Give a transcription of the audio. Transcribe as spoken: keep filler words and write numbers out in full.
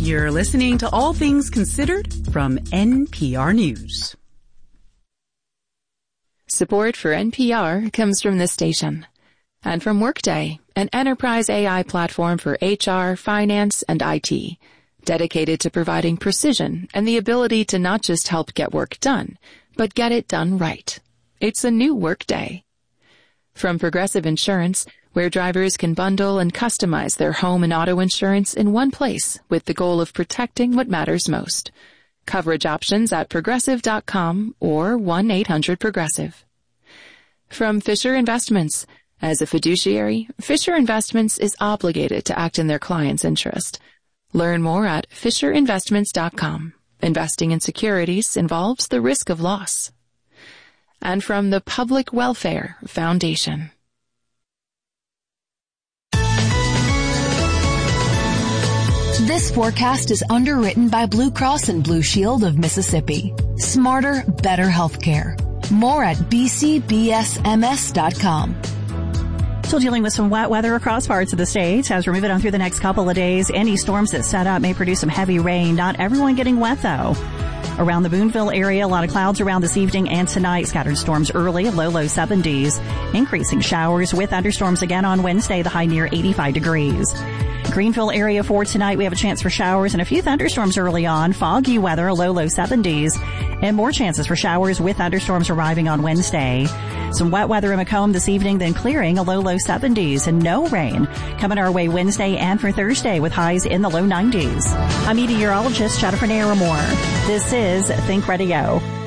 You're listening to All Things Considered from N P R News. Support for N P R comes from this station and from Workday, an enterprise A I platform for H R, finance, and I T, dedicated to providing precision and the ability to not just help get work done, but get it done right. It's a new Workday. From Progressive Insurance, where drivers can bundle and customize their home and auto insurance in one place with the goal of protecting what matters most. Coverage options at progressive dot com or one eight hundred progressive. From Fisher Investments. As a fiduciary, Fisher Investments is obligated to act in their client's interest. Learn more at fisher investments dot com. Investing in securities involves the risk of loss. And from the Public Welfare Foundation. This forecast is underwritten by Blue Cross and Blue Shield of Mississippi. Smarter, better healthcare. More at b c b s m s dot com. Still dealing with some wet weather across parts of the state. As we're moving on through the next couple of days, any storms that set up may produce some heavy rain. Not everyone getting wet, though. Around the Boonville area, a lot of clouds around this evening and tonight. Scattered storms early, low, low seventies. Increasing showers with thunderstorms again on Wednesday, the high near eighty-five degrees. Greenville area for tonight, we have a chance for showers and a few thunderstorms early on. Foggy weather, low, low seventies. And more chances for showers with thunderstorms arriving on Wednesday. Some wet weather in Macomb this evening, then clearing, a low, low seventies. And no rain coming our way Wednesday and for Thursday with highs in the low nineties. I'm meteorologist Jennifer Naramore. This is Think Radio.